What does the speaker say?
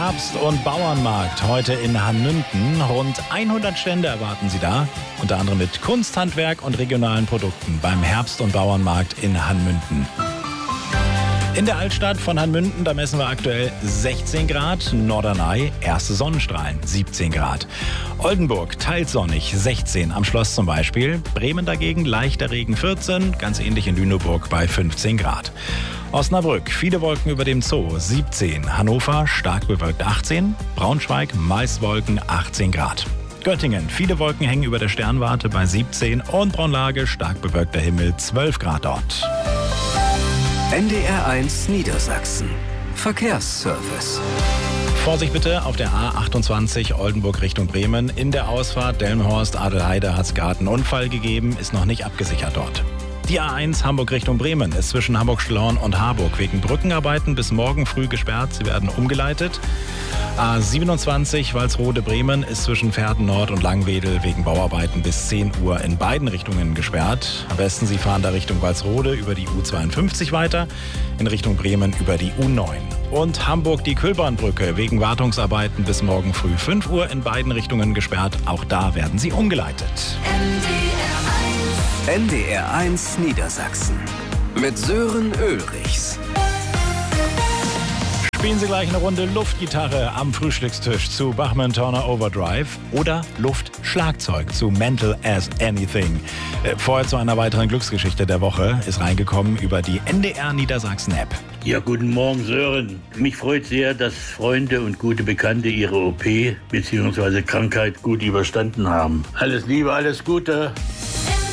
Herbst- und Bauernmarkt heute in Hanmünden. Rund 100 Stände erwarten Sie da, unter anderem mit Kunsthandwerk und regionalen Produkten beim Herbst- und Bauernmarkt in Hanmünden. In der Altstadt von Hanmünden, da messen wir aktuell 16 Grad. Norderney, erste Sonnenstrahlen, 17 Grad. Oldenburg, teils sonnig, 16 am Schloss zum Beispiel. Bremen dagegen, leichter Regen, 14. Ganz ähnlich in Lüneburg bei 15 Grad. Osnabrück, viele Wolken über dem Zoo, 17. Hannover, stark bewölkt, 18. Braunschweig, meist Wolken, 18 Grad. Göttingen, viele Wolken hängen über der Sternwarte bei 17. Und Braunlage, stark bewölkter Himmel, 12 Grad dort. NDR 1 Niedersachsen. Verkehrsservice. Vorsicht bitte auf der A28 Oldenburg Richtung Bremen. In der Ausfahrt Delmenhorst-Adelheide hat es gerade einen Unfall gegeben, ist noch nicht abgesichert dort. Die A1 Hamburg Richtung Bremen ist zwischen Hamburg-Schlorn und Harburg wegen Brückenarbeiten bis morgen früh gesperrt. Sie werden umgeleitet. A27 Walsrode-Bremen ist zwischen Verden Nord und Langwedel wegen Bauarbeiten bis 10 Uhr in beiden Richtungen gesperrt. Am besten Sie fahren da Richtung Walsrode über die U52 weiter, in Richtung Bremen über die U9. Und Hamburg die Kühlbahnbrücke wegen Wartungsarbeiten bis morgen früh 5 Uhr in beiden Richtungen gesperrt. Auch da werden Sie umgeleitet. NDR 1 Niedersachsen. Mit Sören Ulrichs. Spielen Sie gleich eine Runde Luftgitarre am Frühstückstisch zu Bachmann-Turner Overdrive oder Luftschlagzeug zu Mental as Anything. Vorher zu einer weiteren Glücksgeschichte der Woche ist reingekommen über die NDR Niedersachsen App. Ja, guten Morgen, Sören. Mich freut sehr, dass Freunde und gute Bekannte ihre OP bzw. Krankheit gut überstanden haben. Alles Liebe, alles Gute.